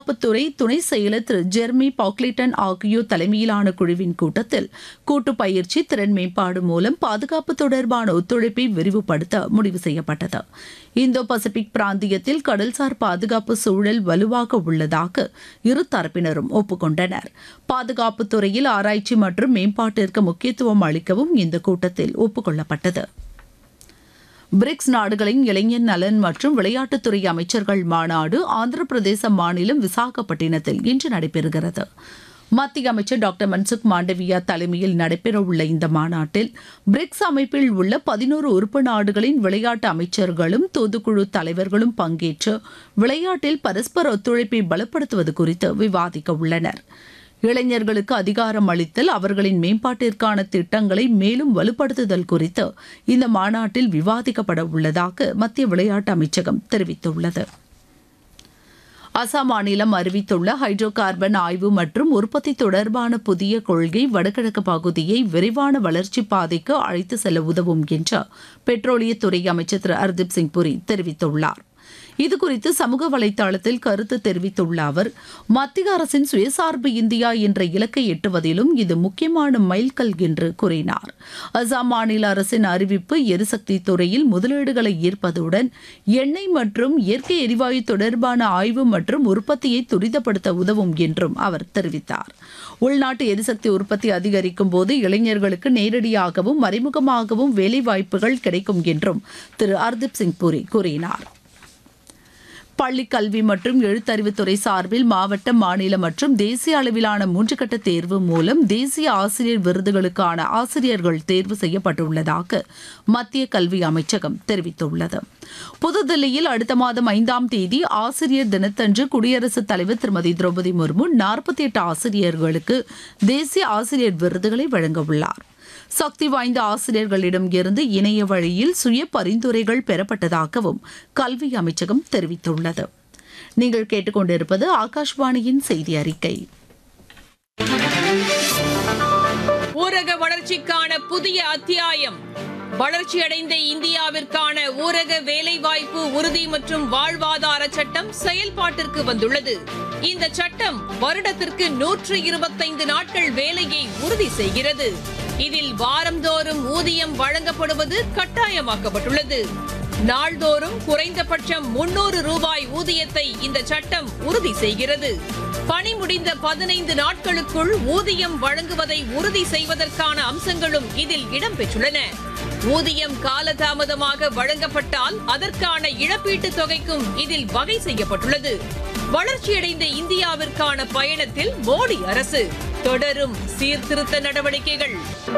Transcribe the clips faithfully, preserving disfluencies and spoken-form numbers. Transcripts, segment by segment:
துறை துணை செயலர் திரு ஜெர்மி பாக்லிட்டன் ஆகியோர் தலைமையிலான குழுவின் கூட்டத்தில் கூட்டு பயிற்சி திறன் மேம்பாடு மூலம் பாதுகாப்பு தொடர்பான ஒத்துழைப்பை விரிவுபடுத்த முடிவு செய்யப்பட்டது. இந்தோ பசிபிக் பிராந்தியத்தில் கடல்சார் பாதுகாப்பு சூழல் வலுவாக உள்ளதாக இரு தரப்பினரும் ஒப்புக்கொண்டனர். பாதுகாப்பு துறையில் ஆராய்ச்சி மற்றும் மேம்பாட்டிற்கு முக்கியத்துவம் அளிக்கவும் இந்த கூட்டத்தில் ஒப்புக்கொள்ளப்பட்டது. பிரிக்ஸ் நாடுகளின் இளைஞர் நலன் மற்றும் விளையாட்டுத்துறை அமைச்சர்கள் மாநாடு ஆந்திர பிரதேச மாநிலம் விசாகப்பட்டினத்தில் இன்று நடைபெறுகிறது. மத்திய அமைச்சர் டாக்டர் மன்சுக் மாண்டவியா தலைமையில் நடைபெறவுள்ள இந்த மாநாட்டில் பிரிக்ஸ் அமைப்பில் உள்ள பதினோரு உறுப்பு நாடுகளின் விளையாட்டு அமைச்சர்களும் தூதுக்குழு தலைவர்களும் பங்கேற்று விளையாட்டில் பரஸ்பர ஒத்துழைப்பை பலப்படுத்துவது குறித்து விவாதிக்க உள்ளனர். இளைஞர்களுக்கு அதிகாரம் அளித்தல், அவர்களின் மேம்பாட்டிற்கான திட்டங்களை மேலும் வலுப்படுத்துதல் குறித்து இந்த மாநாட்டில் விவாதிக்கப்பட உள்ளதாக மத்திய விளையாட்டு அமைச்சகம் தெரிவித்துள்ளது. அசாம் மாநிலம் அறிவித்துள்ள ஹைட்ரோ கார்பன் ஆய்வு மற்றும் உற்பத்தி தொடர்பான புதிய கொள்கை வடகிழக்கு பகுதியை விரைவான வளர்ச்சி பாதைக்கு அழைத்து செல்ல உதவும் என்று பெட்ரோலியத்துறை அமைச்சர் திரு ஹர்தீப் சிங் புரி தெரிவித்துள்ளார். இதுகுறித்து சமூக வலைதளத்தில் கருத்து தெரிவித்துள்ள அவர், மத்திய அரசின் சுயசார்பு இந்தியா என்ற இலக்கை எட்டுவதிலும் இது முக்கியமான மைல்கல் என்று கூறினார். அசாம் மாநில அரசின் அறிவிப்பு எரிசக்தி துறையில் முதலீடுகளை ஈர்ப்பதுடன் எண்ணெய் மற்றும் இயற்கை எரிவாயு தொடர்பான ஆய்வு மற்றும் உற்பத்தியை துரிதப்படுத்த உதவும் என்றும் அவர் தெரிவித்தார். உள்நாட்டு எரிசக்தி உற்பத்தி அதிகரிக்கும் போது இளைஞர்களுக்கு நேரடியாகவும் மறைமுகமாகவும் வேலைவாய்ப்புகள் கிடைக்கும் என்றும் திரு ஹர்தீப் சிங் புரி கூறினார். பள்ளிக் கல்வி மற்றும் எழுத்தறிவுத்துறை சார்பில் மாவட்ட, மாநில மற்றும் தேசிய அளவிலான மூன்று கட்ட தேர்வு மூலம் தேசிய ஆசிரியர் விருதுகளுக்கான ஆசிரியர்கள் தேர்வு செய்யப்பட்டுள்ளதாக மத்திய கல்வி அமைச்சகம் தெரிவித்துள்ளது. புதுதில்லியில் அடுத்த மாதம் ஐந்தாம் தேதி ஆசிரியர் தினத்தன்று குடியரசுத் தலைவர் திருமதி திரௌபதி முர்மு நாற்பத்தி எட்டு ஆசிரியர்களுக்கு தேசிய ஆசிரியர் விருதுகளை வழங்கவுள்ளார். சக்தி வாய்ந்த ஆசிரியர்களிடம் இருந்து இணைய வழியில் சுய பரிந்துரைகள் பெறப்பட்டதாகவும் கல்வி அமைச்சகம் தெரிவித்துள்ளது. நீங்கள் கேட்டுக்கொண்டிருப்பது ஆகாஷ்வாணியின் செய்தி அறிக்கை. ஊரக வளர்ச்சிக்கான புதிய அத்தியாயம். வளர்ச்சியடைந்த இந்தியாவிற்கான ஊரக வேலைவாய்ப்பு உறுதி மற்றும் வாழ்வாதார சட்டம் செயல்பாட்டிற்கு வந்துள்ளது. இந்த சட்டம் வருடத்திற்கு நூற்று இருபத்தைந்து நாட்கள் வேலையை உறுதி செய்கிறது. இதில் வாரந்தோறும் ஊதியம் வழங்கப்படுவது கட்டாயமாக்கப்பட்டுள்ளது. நாள்தோறும் குறைந்தபட்சம் முன்னூறு ரூபாய் ஊதியத்தை இந்த சட்டம் உறுதி செய்கிறது. பணி முடிந்த பதினைந்து நாட்களுக்குள் ஊதியம் வழங்குவதை உறுதி செய்வதற்கான அம்சங்களும் இதில் இடம்பெற்றுள்ளன. ஊதியம் காலதாமதமாக வழங்கப்பட்டால் அதற்கான இழப்பீட்டுத் தொகைக்கும் இதில் வகை செய்யப்பட்டுள்ளது. வளர்ச்சியடைந்த இந்தியாவிற்கான பயணத்தில் மோடி அரசு தொடரும் சீர்திருத்த நடவடிக்கைகள்.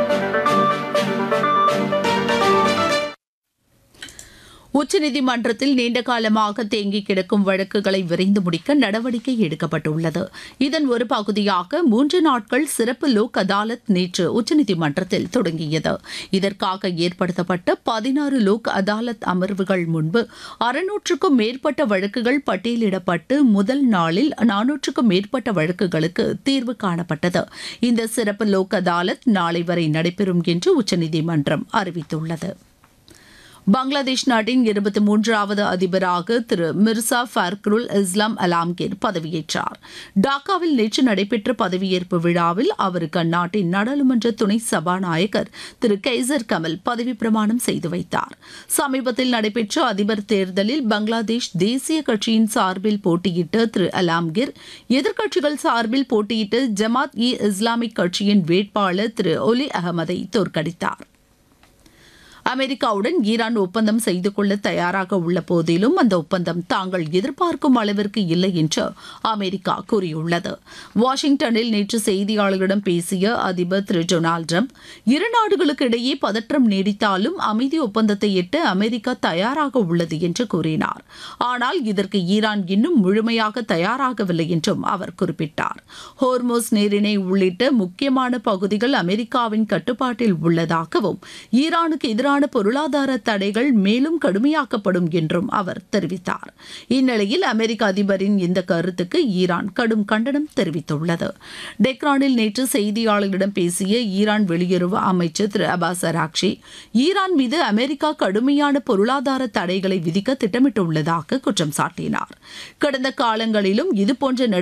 உச்சநீதிமன்றத்தில் நீண்ட காலமாக தேங்கி கிடக்கும் வழக்குகளை விரைந்து முடிக்க நடவடிக்கை எடுக்கப்பட்டுள்ளது. இதன் ஒரு பகுதியாக மூன்று நாட்கள் சிறப்பு லோக் அதாலத் நேற்று உச்சநீதிமன்றத்தில் தொடங்கியது. இதற்காக ஏற்படுத்தப்பட்ட பதினாறு லோக் அதாலத் அமர்வுகள் முன்பு அறுநூற்றுக்கும் மேற்பட்ட வழக்குகள் பட்டியலிடப்பட்டு முதல் நாளில் நானூற்றுக்கும் மேற்பட்ட வழக்குகளுக்கு தீர்வு காணப்பட்டது. இந்த சிறப்பு லோக் அதாலத் நாளை வரை நடைபெறும் என்று உச்சநீதிமன்றம் அறிவித்துள்ளது. பங்களாதேஷ் நாட்டின் இருபத்தி மூன்றாவது அதிபராக திரு மிர்சா ஃபர்க்ருல் இஸ்லாம் அலாம்கீர் பதவியேற்றார். டாக்காவில் நேற்று நடைபெற்ற பதவியேற்பு விழாவில் அவருக்கு அந்நாட்டின் நாடாளுமன்ற துணை சபாநாயகர் திரு கைசர் கமல் பதவி பிரமாணம் செய்து வைத்தார். சமீபத்தில் நடைபெற்ற அதிபர் தேர்தலில் பங்களாதேஷ் தேசிய கட்சியின் சார்பில் போட்டியிட்ட திரு அலாம்கீர் எதிர்க்கட்சிகள் சார்பில் போட்டியிட்ட ஜமாத் இ இஸ்லாமிக் கட்சியின் வேட்பாளர் திரு ஒலி அகமதை தோற்கடித்தார். அமெரிக்காவுடன் ஈரான் ஒப்பந்தம் செய்து கொள்ள தயாராக உள்ள போதிலும் அந்த ஒப்பந்தம் தாங்கள் எதிர்பார்க்கும் அளவிற்கு இல்லை என்று அமெரிக்கா கூறியுள்ளது. வாஷிங்டனில் நேற்று செய்தியாளர்களிடம் பேசிய அதிபர் திரு டொனால்டு டிரம்ப், இரு நாடுகளுக்கு இடையே பதற்றம் நீடித்தாலும் அமைதி ஒப்பந்தத்தை எட்ட அமெரிக்கா தயாராக உள்ளது என்று கூறினார். ஆனால் இதற்கு ஈரான் இன்னும் முழுமையாக தயாராகவில்லை என்றும் அவர் குறிப்பிட்டார். ஹோர்மோஸ் நீரிணை உள்ளிட்ட முக்கியமான பகுதிகள் அமெரிக்காவின் கட்டுப்பாட்டில் உள்ளதாகவும் ஈரானுக்கு எதிரான மீதான பொருளாதார தடைகள் மேலும் கடுமையாக்கப்படும் என்றும் அவர் தெரிவித்தார். இந்நிலையில் அமெரிக்க அதிபரின் இந்த கருத்துக்கு ஈரான் கடும் கண்டனம் தெரிவித்துள்ளது. டெக்ரானில் நேற்று செய்தியாளர்களிடம் பேசிய ஈரான் வெளியுறவு அமைச்சர் திரு அபாஸ் அராக்ஷி, ஈரான் மீது அமெரிக்கா கடுமையான பொருளாதார தடைகளை விதிக்க திட்டமிட்டுள்ளதாக குற்றம் சாட்டினார். கடந்த காலங்களிலும் இதுபோன்ற